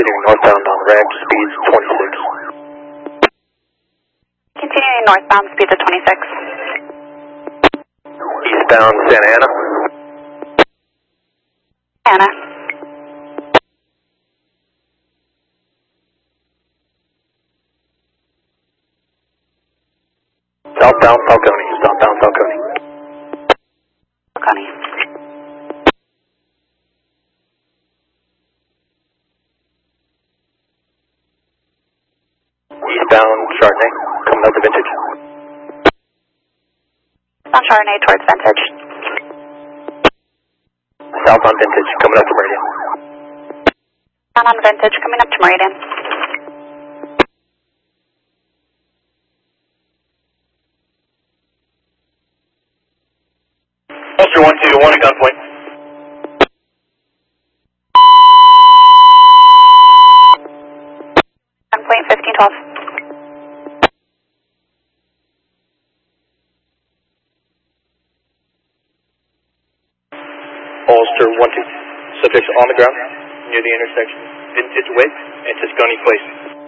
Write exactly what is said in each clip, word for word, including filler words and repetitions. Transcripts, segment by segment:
continuing northbound on ramp, speeds twenty-six. Continuing northbound, speeds of twenty-six. Eastbound Santa Ana. Anna. Southbound Falcone, southbound Falcone. Falcone. Eastbound Chardonnay, coming out the Vintage. On Chardonnay towards Vintage. South on Vintage, coming up to Meridian. Down on Vintage, coming up to Meridian. Ulster one two to one at gunpoint. Gunpoint fifteen twelve. Ulster one two. Subjects on the ground near the intersection Vintage Way and Toscone Place.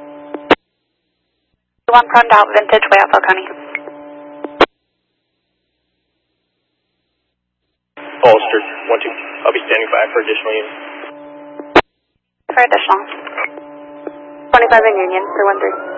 One pruned out, Vintage Way at Falcone. Ulster one two. I'll be standing by for additional units. For additional. twenty-five in Union for one three.